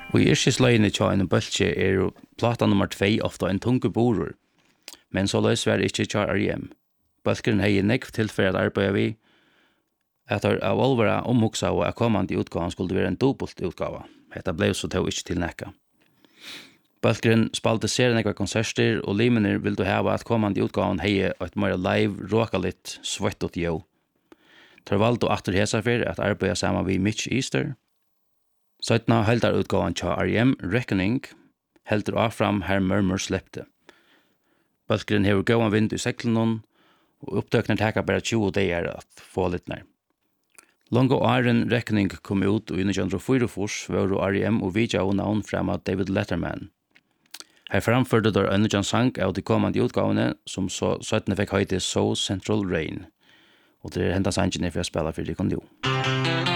Og i yrkesløyene tja en bøltje plata nummer 2 ofta en tunge borur, men så løs var ikke tja R.E.M. Bølkeren hei nekv tilfære at arbeida vi, at av olvera omhugsa og kommande utgavan skulle være en dubbelt utgava. Hetta blei så tog ikke til nekka. Bølkeren spalte serien nekva konserter, og limener vil du hava at kommande utgavan hei et mer live, råkalit, svettut jo. Tar valgt og atter hesa for at arbeida saman vi Mitch Easter. Søytna heldar utgavan tja R.E.M. Reckoning heldur affram her Murmur slepte. Bølkeren hever gåan vind i seklenon, og upptøkner teka bare 20 dager at få litt nær. Longo åren Reckoning kom ut i 1944 var R.E.M. og vidja og navn frem av David Letterman. Her framførte der ønnejan sang av de kommande utgavene, som så 17 fikk høyde So Central Rain. Og det hendas sangen for å spela for de kan jo.